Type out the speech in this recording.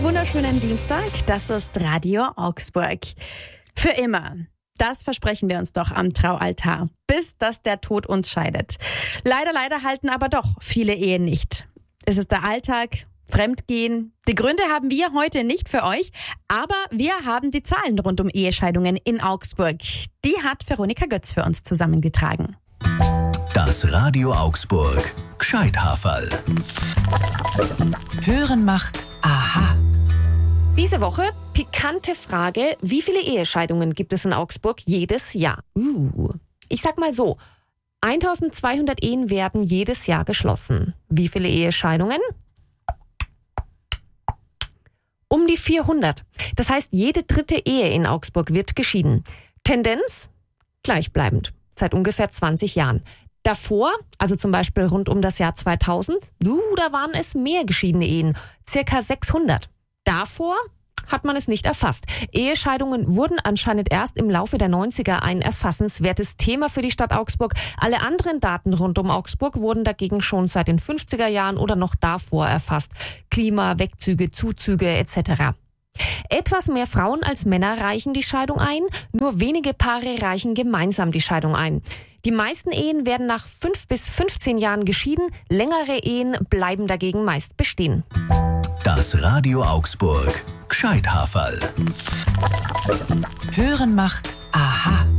wunderschönen Dienstag, das ist Radio Augsburg. Für immer. Das versprechen wir uns doch am Traualtar, bis dass der Tod uns scheidet. Leider halten aber doch viele Ehen nicht. Es ist der Alltag, Fremdgehen. Die Gründe haben wir heute nicht für euch, aber wir haben die Zahlen rund um Ehescheidungen in Augsburg. Die hat Veronika Götz für uns zusammengetragen. Das Radio Augsburg Gescheithaferl. Hören macht aha. Diese Woche pikante Frage, wie viele Ehescheidungen gibt es in Augsburg jedes Jahr? Ich sag mal so, 1200 Ehen werden jedes Jahr geschlossen. Wie viele Ehescheidungen? Um die 400. Das heißt, jede dritte Ehe in Augsburg wird geschieden. Tendenz? Gleichbleibend. Seit ungefähr 20 Jahren. Davor, also zum Beispiel rund um das Jahr 2000, da waren es mehr geschiedene Ehen. Circa 600. Davor hat man es nicht erfasst. Ehescheidungen wurden anscheinend erst im Laufe der 90er ein erfassenswertes Thema für die Stadt Augsburg. Alle anderen Daten rund um Augsburg wurden dagegen schon seit den 50er Jahren oder noch davor erfasst. Klima, Wegzüge, Zuzüge etc. Etwas mehr Frauen als Männer reichen die Scheidung ein, nur wenige Paare reichen gemeinsam die Scheidung ein. Die meisten Ehen werden nach 5 bis 15 Jahren geschieden, längere Ehen bleiben dagegen meist bestehen. Das Radio Augsburg Gescheithaferl. Hören macht aha.